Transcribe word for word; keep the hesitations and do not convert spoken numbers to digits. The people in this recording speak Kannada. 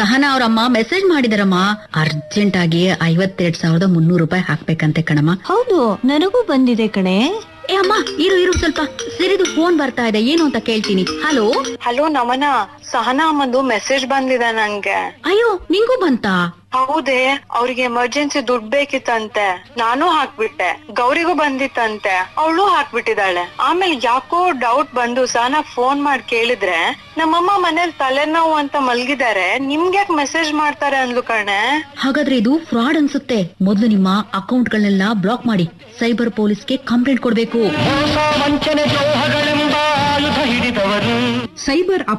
ಸಹನಾ ಅವ್ರಮ್ಮ ಮೆಸೇಜ್ ಮಾಡಿದಾರಮ್ಮ, ಅರ್ಜೆಂಟ್ ಆಗಿ ಐವತ್ತೆರಡ್ ಸಾವಿರದ ಮುನ್ನೂರು ರೂಪಾಯಿ ಹಾಕ್ಬೇಕಂತೆ ಕಣಮ್ಮ. ಹೌದು, ನನಗೂ ಬಂದಿದೆ ಕಣೆ. ಏ ಅಮ್ಮ, ಇರು ಇರು ಸ್ವಲ್ಪ ಸಿರಿದು ಫೋನ್ ಬರ್ತಾ ಇದೆ, ಏನು ಅಂತ ಕೇಳ್ತೀನಿ. ಹಲೋ ಹಲೋ ನಮನ, ಸಹನಾ ಅಮ್ಮಂದು ಮೆಸೇಜ್ ಬಂದಿದೆ ನಂಗೆ. ಅಯ್ಯೋ, ನಿಂಗೂ ಬಂತಾ? ಹೌದೇ, ಅವ್ರಿಗೆ ಎಮರ್ಜೆನ್ಸಿ ದುಡ್ಡು ಬೇಕಿತ್ತಂತೆ, ನಾನು ಹಾಕ್ಬಿಟ್ಟೆ. ಗೌರಿಗೂ ಬಂದಿತ್ತಂತೆ, ಅವಳು ಹಾಕ್ಬಿಟ್ಟಿದ್ದಾಳೆ. ಆಮೇಲೆ ಯಾಕೋ ಡೌಟ್ ಬಂದು ಸಹನಾ ಫೋನ್ ಮಾಡಿ ಕೇಳಿದ್ರೆ, ನಮ್ಮಮ್ಮ ಮನೇಲಿ ತಲೆನೋವು ಅಂತ ಮಲ್ಗಿದ್ದಾರೆ, ನಿಮ್ಗ್ಯಾಕ್ ಮೆಸೇಜ್ ಮಾಡ್ತಾರೆ ಅಂದ್ಲು ಕಣೆ. ಹಾಗಾದ್ರೆ ಇದು ಫ್ರಾಡ್ ಅನ್ಸುತ್ತೆ. ಮೊದಲು ನಿಮ್ಮ ಅಕೌಂಟ್ ಗಳನ್ನೆಲ್ಲ ಬ್ಲಾಕ್ ಮಾಡಿ ಸೈಬರ್ ಪೊಲೀಸ್ಗೆ ಕಂಪ್ಲೇಂಟ್ ಕೊಡ್ಬೇಕು. ಸೈಬರ್